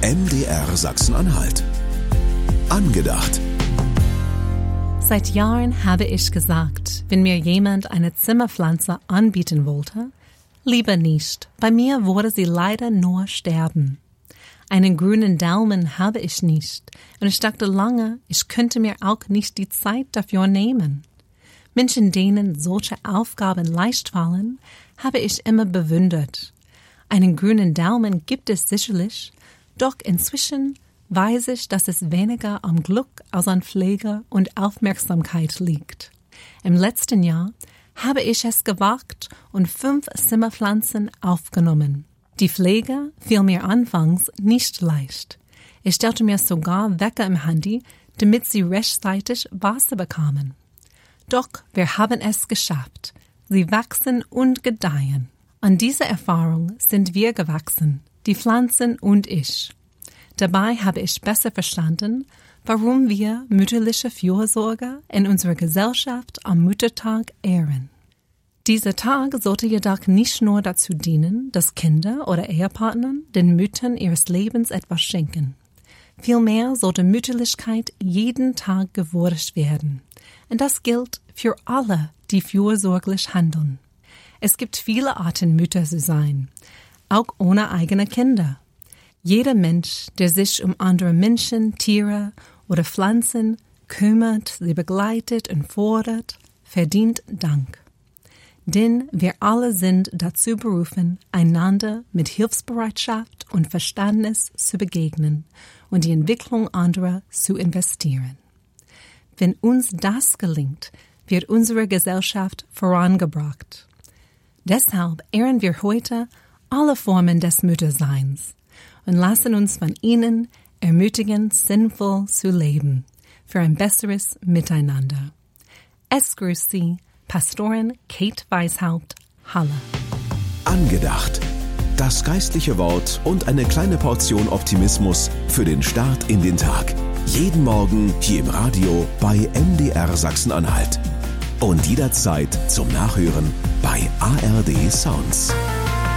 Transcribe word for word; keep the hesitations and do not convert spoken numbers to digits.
M D R Sachsen-Anhalt. Angedacht. Seit Jahren habe ich gesagt, wenn mir jemand eine Zimmerpflanze anbieten wollte, lieber nicht, bei mir würde sie leider nur sterben. Einen grünen Daumen habe ich nicht und ich dachte lange, ich könnte mir auch nicht die Zeit dafür nehmen. Menschen, denen solche Aufgaben leicht fallen, habe ich immer bewundert. Einen grünen Daumen gibt es sicherlich, doch inzwischen weiß ich, dass es weniger am Glück als an Pflege und Aufmerksamkeit liegt. Im letzten Jahr habe ich es gewagt und fünf Zimmerpflanzen aufgenommen. Die Pflege fiel mir anfangs nicht leicht. Ich stellte mir sogar Wecker im Handy, damit sie rechtzeitig Wasser bekamen. Doch wir haben es geschafft. Sie wachsen und gedeihen. An dieser Erfahrung sind wir gewachsen, die Pflanzen und ich. Dabei habe ich besser verstanden, warum wir mütterliche Fürsorge in unserer Gesellschaft am Muttertag ehren. Dieser Tag sollte jedoch nicht nur dazu dienen, dass Kinder oder Ehepartner den Müttern ihres Lebens etwas schenken. Vielmehr sollte Mütterlichkeit jeden Tag gewürdigt werden. Und das gilt für alle, die fürsorglich handeln. Es gibt viele Arten, Mütter zu sein, auch ohne eigene Kinder. Jeder Mensch, der sich um andere Menschen, Tiere oder Pflanzen kümmert, sie begleitet und fordert, verdient Dank. Denn wir alle sind dazu berufen, einander mit Hilfsbereitschaft und Verständnis zu begegnen und die Entwicklung anderer zu investieren. Wenn uns das gelingt, wird unsere Gesellschaft vorangebracht. Deshalb ehren wir heute alle Formen des Mutterseins und lassen uns von ihnen ermutigen, sinnvoll zu leben, für ein besseres Miteinander. Es grüßt Sie, Pastorin Kate Weishaupt, Halle. Angedacht. Das geistliche Wort und eine kleine Portion Optimismus für den Start in den Tag. Jeden Morgen hier im Radio bei M D R Sachsen-Anhalt. Und jederzeit zum Nachhören bei A R D Sounds.